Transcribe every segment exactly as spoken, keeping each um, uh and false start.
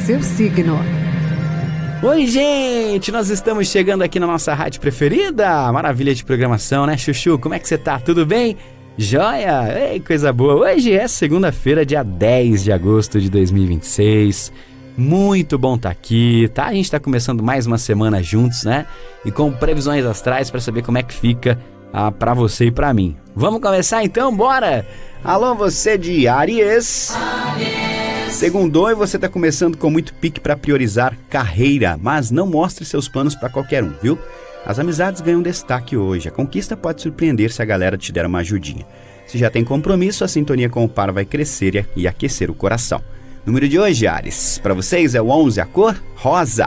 seu signo. Oi, gente! Nós estamos chegando aqui na nossa rádio preferida. Maravilha de programação, né, Chuchu? Como é que você tá? Tudo bem? Joia? Ei, coisa boa! Hoje é segunda-feira, dia dez de agosto de dois mil e vinte e seis. Muito bom estar aqui, tá? A gente tá começando mais uma semana juntos, né? E com previsões astrais para saber como é que fica ah, pra você e pra mim. Vamos começar então? Bora! Alô, você de Áries! Áries. Segundou e você tá começando com muito pique para priorizar carreira, mas não mostre seus planos para qualquer um, viu? As amizades ganham destaque hoje. A conquista pode surpreender se a galera te der uma ajudinha. Se já tem compromisso, a sintonia com o par vai crescer e aquecer o coração. Número de hoje, Áries, para vocês é o onze, a cor rosa.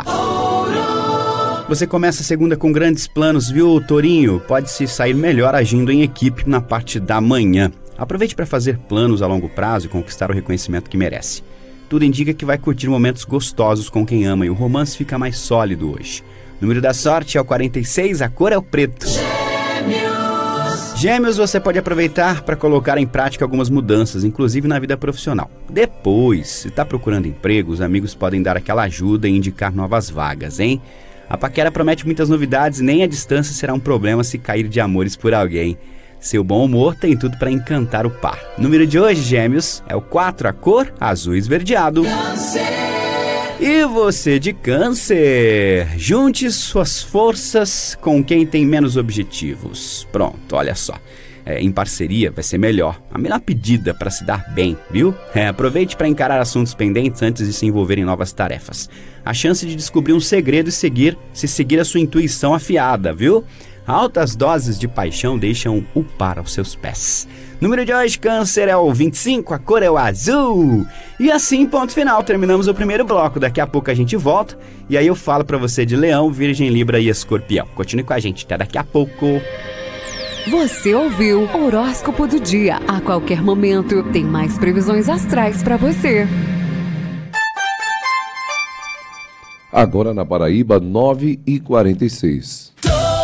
Você começa a segunda com grandes planos, viu, Tourinho? Pode se sair melhor agindo em equipe na parte da manhã. Aproveite para fazer planos a longo prazo e conquistar o reconhecimento que merece. Tudo indica que vai curtir momentos gostosos com quem ama e o romance fica mais sólido hoje. Número da sorte é o quarenta e seis, a cor é o preto. Gêmeos! Gêmeos, você pode aproveitar para colocar em prática algumas mudanças, inclusive na vida profissional. Depois, se está procurando emprego, os amigos podem dar aquela ajuda e indicar novas vagas, hein? A paquera promete muitas novidades e nem a distância será um problema se cair de amores por alguém. Seu bom humor tem tudo para encantar o par. Número de hoje, Gêmeos, é o quatro, a cor azul esverdeado. Câncer! E você de Câncer, junte suas forças com quem tem menos objetivos. Pronto, olha só, é, em parceria vai ser melhor. A melhor pedida para se dar bem, viu? É, aproveite para encarar assuntos pendentes antes de se envolver em novas tarefas. A chance de descobrir um segredo e seguir, se seguir a sua intuição afiada, viu? Altas doses de paixão deixam o par aos seus pés. Número de hoje, Câncer, é o vinte e cinco, a cor é o azul. E assim, ponto final, terminamos o primeiro bloco. Daqui a pouco a gente volta e aí eu falo pra você de Leão, Virgem, Libra e Escorpião. Continue com a gente, até daqui a pouco. Você ouviu o Horóscopo do Dia. A qualquer momento tem mais previsões astrais pra você. Agora na Paraíba, nove e quarenta e seis.